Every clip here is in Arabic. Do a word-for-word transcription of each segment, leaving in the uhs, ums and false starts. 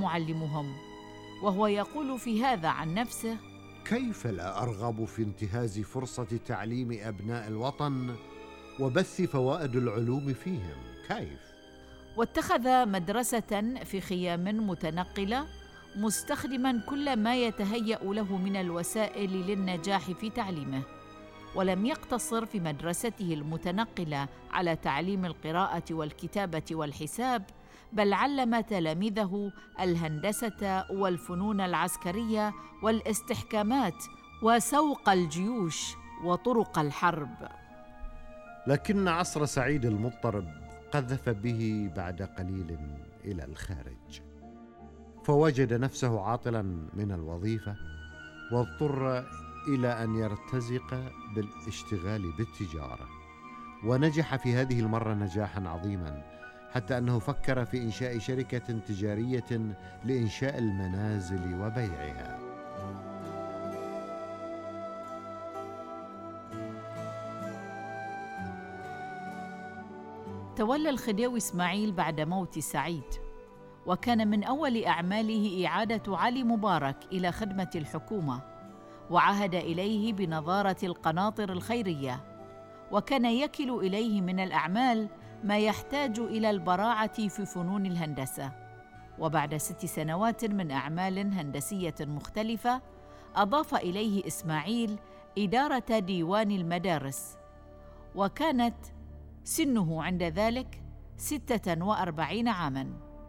معلمهم، وهو يقول في هذا عن نفسه: كيف لا أرغب في انتهاز فرصة تعليم أبناء الوطن وبث فوائد العلوم فيهم؟ كيف؟ واتخذ مدرسة في خيام متنقلة، مستخدماً كل ما يتهيأ له من الوسائل للنجاح في تعليمه. ولم يقتصر في مدرسته المتنقلة على تعليم القراءة والكتابة والحساب، بل علم تلاميذه الهندسة والفنون العسكرية والاستحكامات وسوق الجيوش وطرق الحرب. لكن عصر سعيد المضطرب قذف به بعد قليل إلى الخارج، فوجد نفسه عاطلا من الوظيفة، واضطر إلى أن يرتزق بالاشتغال بالتجارة. ونجح في هذه المرة نجاحا عظيما، حتى أنه فكر في إنشاء شركة تجارية لإنشاء المنازل وبيعها. تولى الخديوي إسماعيل بعد موت سعيد، وكان من أول أعماله إعادة علي مبارك إلى خدمة الحكومة، وعهد إليه بنظارة القناطر الخيرية، وكان يكل إليه من الأعمال ما يحتاج إلى البراعة في فنون الهندسة. وبعد ست سنوات من أعمال هندسية مختلفة، أضاف إليه إسماعيل إدارة ديوان المدارس، وكانت سنه عند ذلك ستة وأربعين عاماً.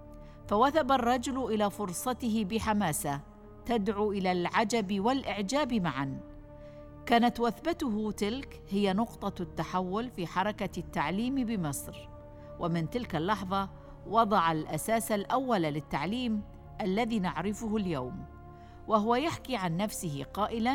فوثب الرجل إلى فرصته بحماسة تدعو إلى العجب والإعجاب معاً. كانت وثبته تلك هي نقطة التحول في حركة التعليم بمصر، ومن تلك اللحظة وضع الأساس الأول للتعليم الذي نعرفه اليوم. وهو يحكي عن نفسه قائلاً: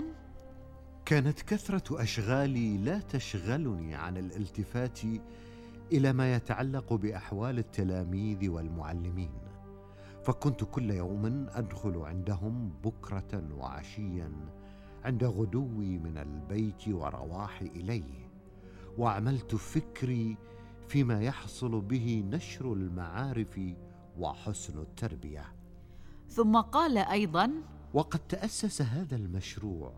كانت كثرة أشغالي لا تشغلني عن الالتفات إلى ما يتعلق بأحوال التلاميذ والمعلمين، فكنت كل يوم أدخل عندهم بكرة وعشيا عند غدوي من البيت ورواحي إليه، وعملت فكري فيما يحصل به نشر المعارف وحسن التربية. ثم قال أيضاً: وقد تأسس هذا المشروع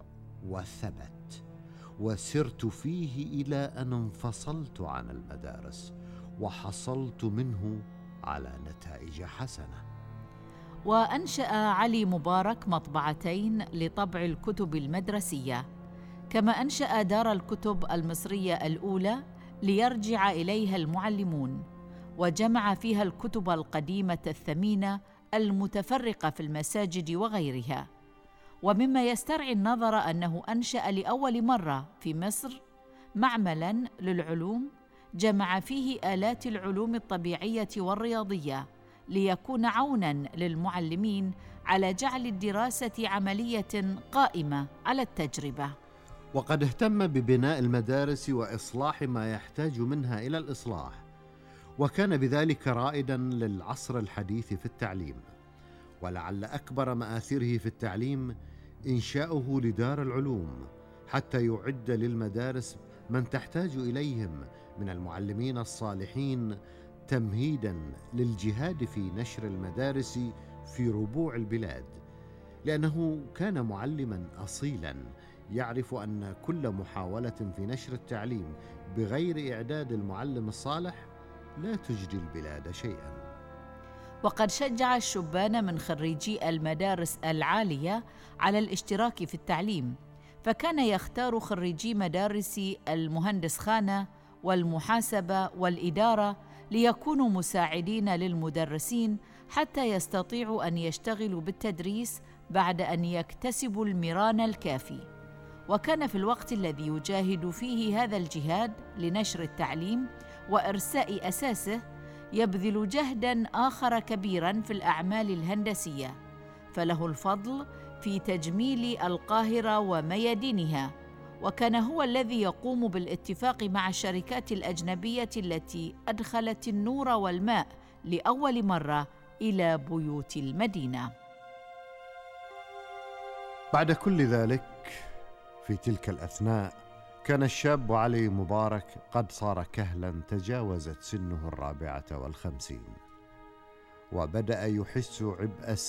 وثبت، وسرت فيه إلى أن انفصلت عن المدارس، وحصلت منه على نتائج حسنة. وأنشأ علي مبارك مطبعتين لطبع الكتب المدرسية، كما أنشأ دار الكتب المصرية الأولى ليرجع إليها المعلمون، وجمع فيها الكتب القديمة الثمينة المتفرقة في المساجد وغيرها. ومما يسترعي النظر أنه أنشأ لأول مرة في مصر معملاً للعلوم جمع فيه آلات العلوم الطبيعية والرياضية، ليكون عوناً للمعلمين على جعل الدراسة عملية قائمة على التجربة. وقد اهتم ببناء المدارس وإصلاح ما يحتاج منها إلى الإصلاح، وكان بذلك رائداً للعصر الحديث في التعليم. ولعل أكبر مآثره في التعليم إنشاؤه لدار العلوم، حتى يعد للمدارس من تحتاج إليهم من المعلمين الصالحين، تمهيداً للجهاد في نشر المدارس في ربوع البلاد، لأنه كان معلماً أصيلاً يعرف أن كل محاولة في نشر التعليم بغير إعداد المعلم الصالح لا تجدي البلاد شيئاً. وقد شجع الشبان من خريجي المدارس العالية على الاشتراك في التعليم، فكان يختار خريجي مدارس المهندس خانة والمحاسبة والإدارة ليكونوا مساعدين للمدرسين حتى يستطيعوا أن يشتغلوا بالتدريس بعد أن يكتسبوا المران الكافي. وكان في الوقت الذي يجاهد فيه هذا الجهاد لنشر التعليم وإرساء أساسه يبذل جهداً آخر كبيراً في الأعمال الهندسية، فله الفضل في تجميل القاهرة وميادينها، وكان هو الذي يقوم بالاتفاق مع الشركات الأجنبية التي أدخلت النور والماء لأول مرة إلى بيوت المدينة. بعد كل ذلك في تلك الأثناء كان الشاب علي مبارك قد صار كهلا تجاوزت سنه الرابعة والخمسين، وبدأ يحس عبء